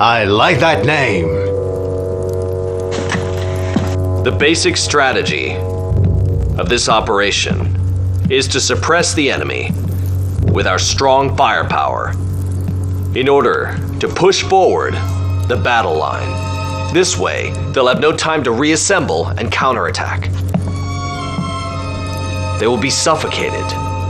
I like that name. The basic strategy of this operation is to suppress the enemy with our strong firepower in order to push forward the battle line. This way, they'll have no time to reassemble and counterattack. They will be suffocated.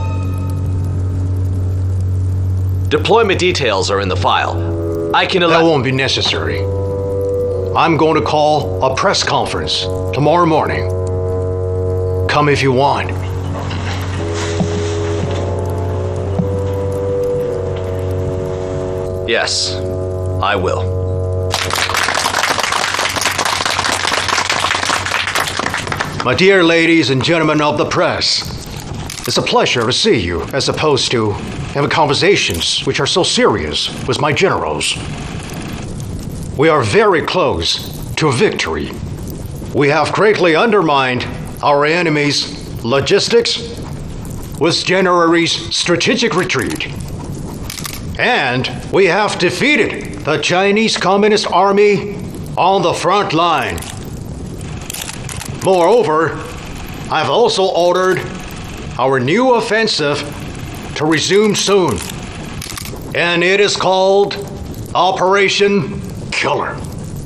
Deployment details are in the file. I can That won't be necessary. I'm going to call a press conference tomorrow morning. Come if you want. Yes, I will. My dear ladies and gentlemen of the press, it's a pleasure to see you as opposed to having conversations which are so serious with my generals. We are very close to victory. We have greatly undermined our enemy's logistics with January's strategic retreat. And we have defeated the Chinese Communist Army on the front line. Moreover, I've also ordered our new offensive to resume soon. And it is called Operation Killer.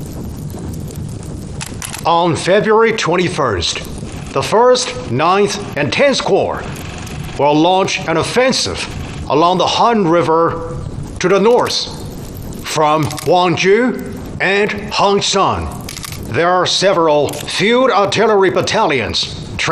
On February 21st, the 1st, 9th, and 10th Corps will launch an offensive along the Han River to the north from Gwangju and Hongsan. There are several field artillery battalions